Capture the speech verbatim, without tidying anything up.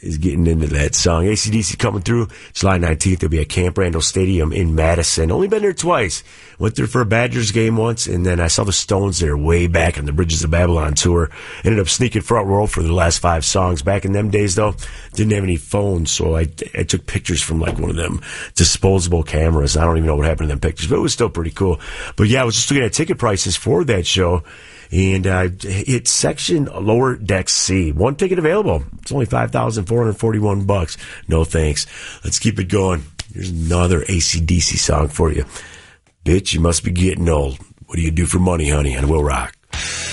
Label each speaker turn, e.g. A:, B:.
A: is getting into that song. A C D C coming through July nineteenth. They'll be at Camp Randall Stadium in Madison. Only been there twice. Went there for a Badgers game once, and then I saw the Stones there way back on the Bridges of Babylon tour. Ended up sneaking front row for the last five songs. Back in them days, though, didn't have any phones, so I, I took pictures from like one of them disposable cameras. I don't even know what happened to them pictures, but it was still pretty cool. But yeah, I was just looking at ticket prices for that show. And uh, it's section lower deck C. One ticket available. It's only five thousand four hundred forty-one bucks. No thanks. Let's keep it going. Here's another A C D C song for you. Bitch, you must be getting old. What do you do for money, honey? And we'll rock.